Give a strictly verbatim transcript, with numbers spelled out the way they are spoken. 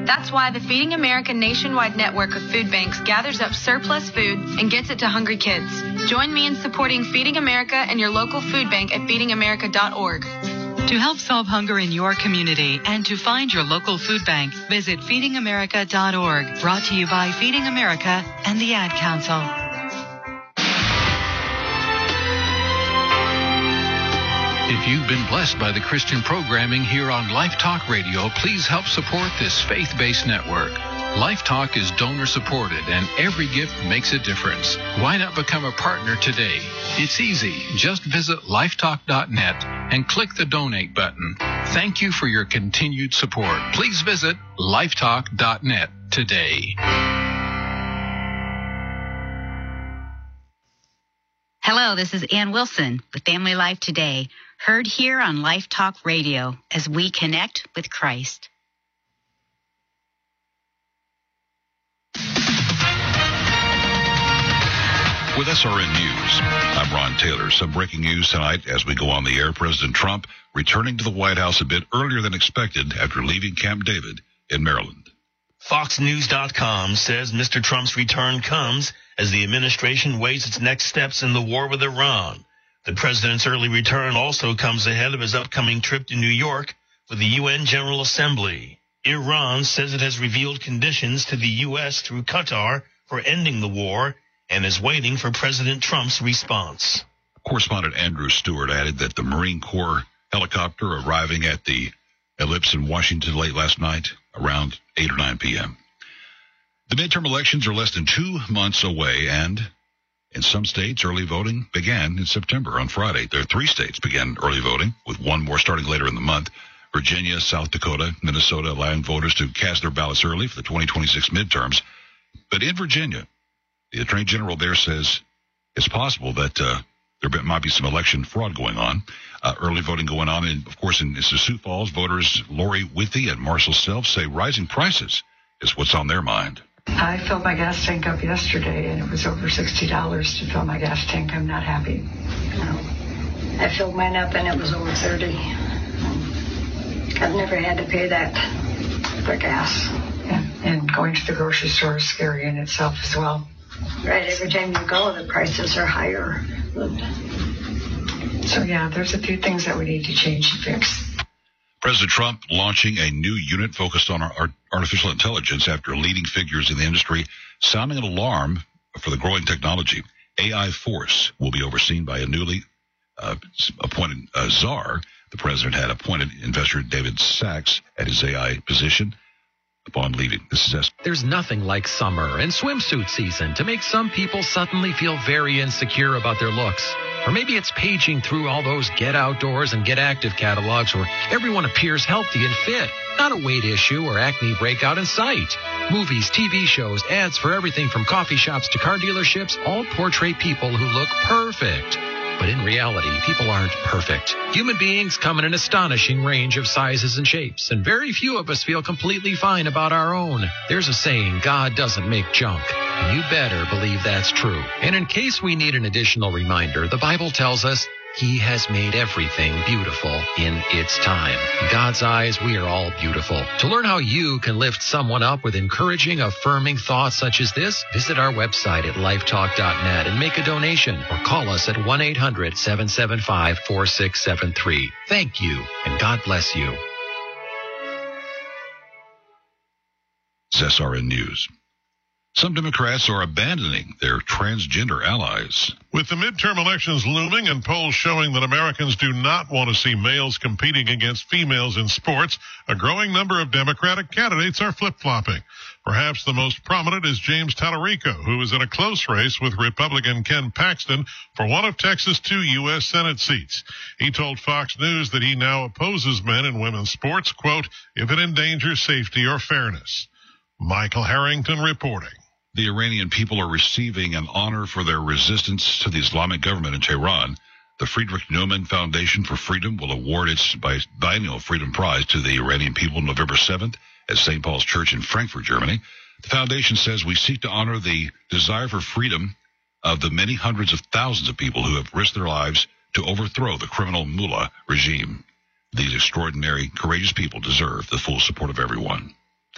That's why the Feeding America nationwide network of food banks gathers up surplus food and gets it to hungry kids. Join me in supporting Feeding America and your local food bank at feeding america dot org. To help solve hunger in your community and to find your local food bank, visit feeding america dot org. Brought to you by Feeding America and the Ad Council. If you've been blessed by the Christian programming here on Life Talk Radio, please help support this faith-based network. Life Talk is donor-supported, and every gift makes a difference. Why not become a partner today? It's easy. Just visit life talk dot net and click the donate button. Thank you for your continued support. Please visit life talk dot net today. Hello, this is Ann Wilson with Family Life Today, heard here on Life Talk Radio as we connect with Christ. With S R N News, I'm Ron Taylor. Some breaking news tonight as we go on the air. President Trump returning to the White House a bit earlier than expected after leaving Camp David in Maryland. Fox News dot com says Mister Trump's return comes as the administration weighs its next steps in the war with Iran. The president's early return also comes ahead of his upcoming trip to New York for the U N General Assembly. Iran says it has revealed conditions to the U S through Qatar for ending the war and is waiting for President Trump's response. Correspondent Andrew Stewart added that the Marine Corps helicopter arriving at the Ellipse in Washington late last night around eight or nine p.m. The midterm elections are less than two months away, and in some states, early voting began in September on Friday. There are three states began early voting, with one more starting later in the month. Virginia, South Dakota, Minnesota allowing voters to cast their ballots early for the twenty twenty-six midterms. But in Virginia, the Attorney General there says it's possible that uh, there might be some election fraud going on. Uh, early voting going on, and of course in, in Sioux Falls, voters Lori Withy and Marshall Self say rising prices is what's on their mind. I filled my gas tank up yesterday, and it was over sixty dollars to fill my gas tank. I'm not happy. No. I filled mine up, and it was over thirty dollars. I've never had to pay that for gas. And, and going to the grocery store is scary in itself as well. Right, every time you go, the prices are higher. So, yeah, there's a few things that we need to change and fix. President Trump launching a new unit focused on our artificial intelligence after leading figures in the industry sounding an alarm for the growing technology. A I Force will be overseen by a newly uh, appointed uh, czar. The president had appointed investor David Sachs at his A I position upon leaving. This is S- There's nothing like summer and swimsuit season to make some people suddenly feel very insecure about their looks. Or maybe it's paging through all those Get Outdoors and Get Active catalogs where everyone appears healthy and fit. Not a weight issue or acne breakout in sight. Movies, T V shows, ads for everything from coffee shops to car dealerships all portray people who look perfect. But in reality, people aren't perfect. Human beings come in an astonishing range of sizes and shapes, and very few of us feel completely fine about our own. There's a saying, God doesn't make junk. And you better believe that's true. And in case we need an additional reminder, the Bible tells us He has made everything beautiful in its time. In God's eyes, we are all beautiful. To learn how you can lift someone up with encouraging, affirming thoughts such as this, visit our website at life talk dot net and make a donation, or call us at one eight hundred seven seven five four six seven three. Thank you, and God bless you. S R N News. Some Democrats are abandoning their transgender allies. With the midterm elections looming and polls showing that Americans do not want to see males competing against females in sports, a growing number of Democratic candidates are flip-flopping. Perhaps the most prominent is James Tallarico, who is in a close race with Republican Ken Paxton for one of Texas' two U S Senate seats. He told Fox News that he now opposes men in women's sports, quote, if it endangers safety or fairness. Michael Harrington reporting. The Iranian people are receiving an honor for their resistance to the Islamic government in Tehran. The Friedrich Naumann Foundation for Freedom will award its biennial Freedom Prize to the Iranian people November seventh at Saint Paul's Church in Frankfurt, Germany. The foundation says we seek to honor the desire for freedom of the many hundreds of thousands of people who have risked their lives to overthrow the criminal mullah regime. These extraordinary, courageous people deserve the full support of everyone.